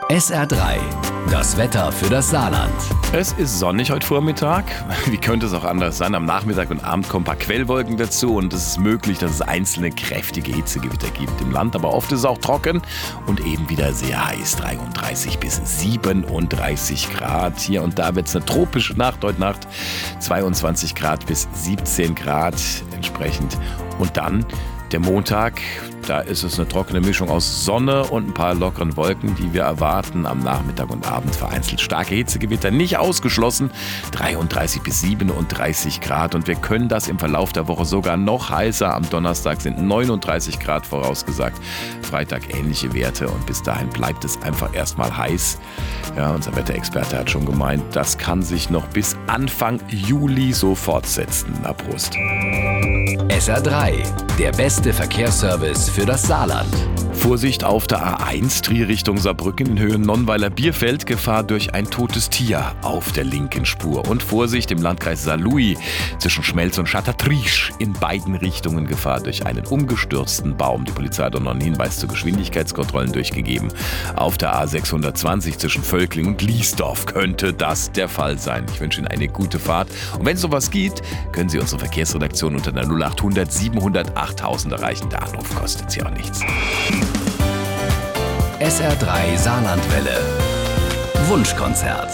SR3, das Wetter für das Saarland. Es ist sonnig heute Vormittag. Wie könnte es auch anders sein? Am Nachmittag und Abend kommen ein paar Quellwolken dazu und es ist möglich, dass es einzelne kräftige Hitzegewitter gibt im Land. Aber oft ist es auch trocken und eben wieder sehr heiß. 33 bis 37 Grad. Hier und da wird es eine tropische Nacht heute Nacht. 22 Grad bis 17 Grad entsprechend. Und dann der Montag, da ist es eine trockene Mischung aus Sonne und ein paar lockeren Wolken, die wir erwarten. Am Nachmittag und Abend vereinzelt starke Hitzegewitter, nicht ausgeschlossen. 33 bis 37 Grad und wir können das im Verlauf der Woche sogar noch heißer. Am Donnerstag sind 39 Grad vorausgesagt. Freitag ähnliche Werte und bis dahin bleibt es einfach erstmal heiß. Ja, unser Wetterexperte hat schon gemeint, das kann sich noch bis Anfang Juli so fortsetzen. Na Prost. SR3, der beste Verkehrsservice für das Saarland. Vorsicht auf der A1 Trier Richtung Saarbrücken in Höhe Nonnweiler-Bierfeld, Gefahr durch ein totes Tier auf der linken Spur. Und Vorsicht im Landkreis Saarlouis zwischen Schmelz und Chatatriche in beiden Richtungen, Gefahr durch einen umgestürzten Baum. Die Polizei hat auch noch einen Hinweis zu Geschwindigkeitskontrollen durchgegeben. Auf der A620 zwischen Völkling und Liesdorf könnte das der Fall sein. Ich wünsche Ihnen eine gute Fahrt. Und wenn es sowas gibt, können Sie unsere Verkehrsredaktion unter der 0800 700 8000 erreichen. Der Anruf kostet Sie auch nichts. SR3 Saarlandwelle. Wunschkonzert.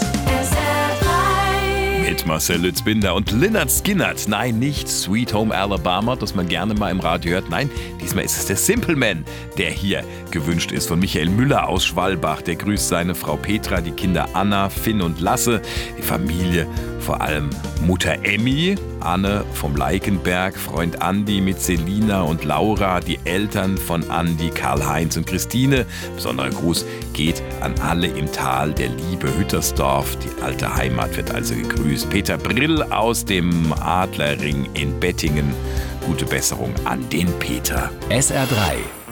Mit Marcel Lützbinder und Lynyrd Skynyrd. Nein, nicht Sweet Home Alabama, das man gerne mal im Radio hört. Nein, diesmal ist es der Simple Man, der hier gewünscht ist. Von Michael Müller aus Schwalbach. Der grüßt seine Frau Petra, die Kinder Anna, Finn und Lasse, die Familie, vor allem Mutter Emmy, Anne vom Leikenberg, Freund Andi mit Selina und Laura, die Eltern von Andi, Karl-Heinz und Christine. Besonderer Gruß geht an alle im Tal der Liebe Hüttersdorf. Die alte Heimat wird also gegrüßt. Peter Brill aus dem Adlerring in Bettingen. Gute Besserung an den Peter. SR3,